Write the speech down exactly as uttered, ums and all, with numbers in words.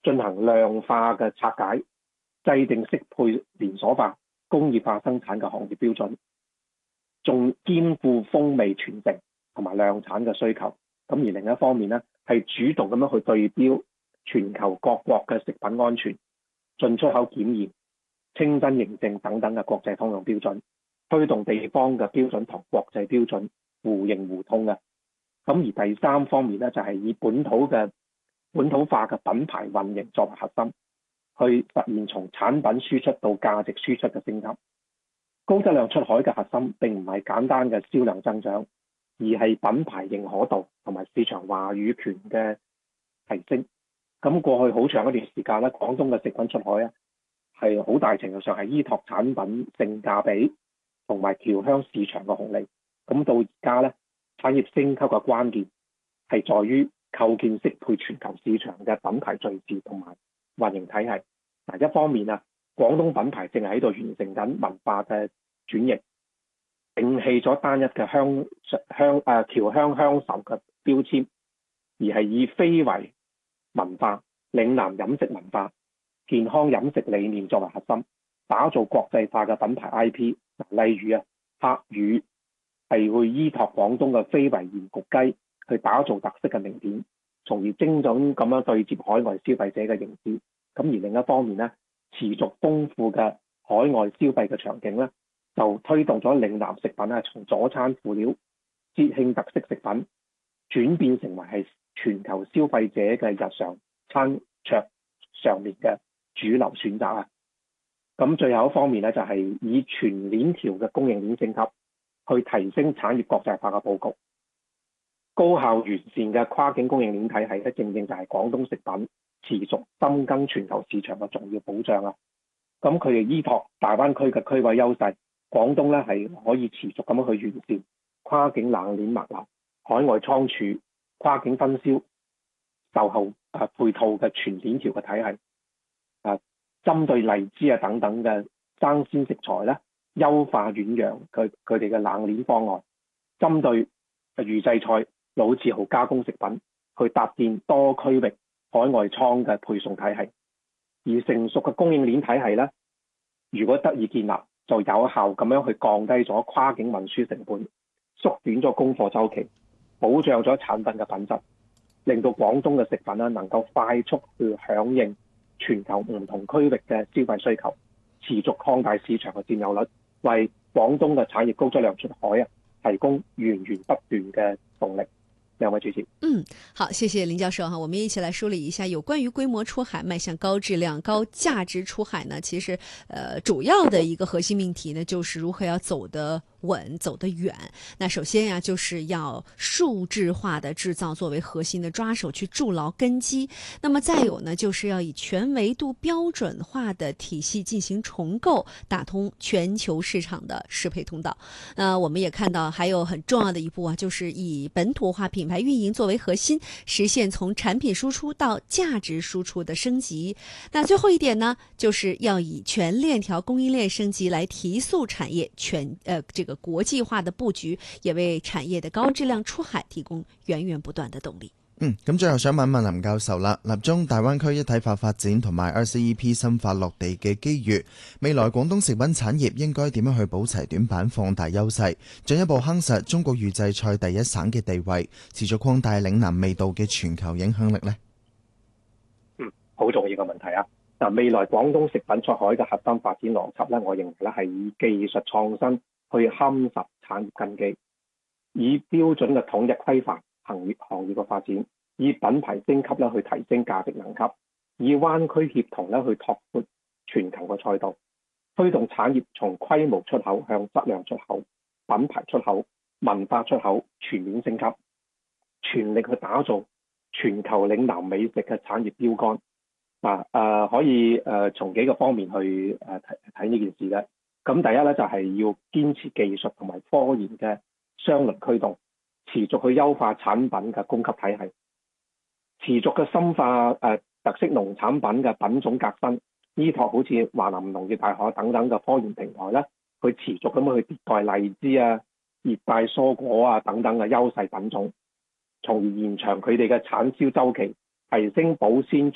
進行量化嘅拆解，制定適配連鎖化、工業化生產嘅行業標準，仲兼顧風味傳承同埋量產嘅需求。咁而另一方面咧，係主動咁樣去對標全球各國嘅食品安全、進出口檢驗、清真認證等等嘅國際通用標準，推動地方嘅標準同國際標準互認互通嘅。咁而第三方面咧，就係以本土嘅本土化嘅品牌運營作為核心，去實現從產品輸出到價值輸出嘅升級。高質量出海嘅核心並唔係簡單嘅銷量增長，而係品牌認可度同埋市場話語權嘅提升。咁過去好長一段時間咧，廣東嘅食品出海啊，係好大程度上係依託產品性價比同埋僑鄉市場嘅紅利。咁到而家咧，產業升級嘅關鍵係在於構建適配全球市場嘅品牌序列同埋運營體系。嗱，一方面啊，廣東品牌正係喺度完成緊文化嘅轉型，摒棄咗單一嘅鄉鄉誒僑鄉鄉愁嘅標籤，而係以非遺文化、嶺南飲食文化、健康飲食理念作為核心，打造國際化嘅品牌 I P。例如啊，客語係會依託廣東嘅非遺鹽焗雞去打造特色嘅名片，從而精準咁樣對接海外消費者嘅認知。咁而另一方面咧，持續豐富嘅海外消費嘅場景咧，就推動咗嶺南食品啊，從佐餐輔料、節慶特色食品轉變成為係全球消費者嘅日常餐桌上面嘅主流選擇啊。咁最後一方面咧，就係以全鏈條嘅供應鏈升級，去提升產業國際化嘅佈局。高效完善嘅跨境供應鏈體系咧，正正就係廣東食品持續深耕全球市場嘅重要保障啊！咁佢哋依託大灣區嘅區位優勢，廣東咧係可以持續咁樣去完善跨境冷鏈物流、海外倉儲、跨境分銷、售後啊配套嘅全鏈條嘅體系啊，針對荔枝啊等等嘅生鮮食材咧，優化遠洋佢佢哋嘅冷鏈方案，針對預製菜、老字號加工食品，去搭建多區域海外倉嘅配送體系。而成熟嘅供應鏈體系咧，如果得以建立，就有效咁樣去降低咗跨境運輸成本，縮短咗供貨週期，保障咗產品嘅品質，令到廣東嘅食品咧能夠快速去響應全球唔同區域嘅消費需求，持續擴大市場嘅佔有率，為廣東嘅產業高質量出海啊提供源源不斷嘅動力。兩位主持， 嗯，好，謝謝林教授哈。我們一起來梳理一下有關於規模出海邁向高質量、高價值出海呢，其實呃主要的一個核心命題呢，就是如何要走得穩、走得遠。那首先呀、啊，就是要數字化的製造作為核心的抓手去築牢根基。那麼再有呢，就是要以全維度標準化的體系進行重構，打通全球市場的適配通道。那我們也看到還有很重要的一步啊，就是以本土化品牌運營作為核心，實現從產品輸出到價值輸出的升級。那最後一點呢，就是要以全鏈條供應鏈升級來提速產業全呃這個國際化的佈局，也為產業的高質量出海提供源源不斷的動力。 嗯，咁最後想問問林教授啦，立中大灣區一體化發展同埋 R C E P 深化落地嘅機遇，未來廣東食品產業應該點樣去補齊短板，放大優勢，進一步夯實中國預製菜第一省嘅地位，持續擴大嶺南味道嘅全球影響力呢？ 嗯，好重要嘅問題啊！嗱，未來廣東食品出海嘅核心發展邏輯咧，我認為咧係以技術創新去夯實產業根基，以標準嘅統一規範行業行業嘅發展，以品牌升級咧去提升價值能級，以灣區協同咧去拓闊全球嘅賽道，推動產業從規模出口向質量出口、品牌出口、文化出口全面升級，全力去打造全球嶺南美食嘅產業標杆。嗱、呃，誒可以誒、呃、從幾個方面去誒睇睇呢件事嘅。咁第一咧就係、是、要堅持技術同埋科研嘅雙輪驅動，持續去優化產品嘅供給體系，持續嘅深化誒、呃、特色農產品嘅品種革新，依託好似華南農業大學等等嘅科研平台咧，去持續咁樣去迭代荔枝啊、熱帶蔬果啊等等嘅優勢品種，從而延長佢哋嘅產銷週期，提升保鮮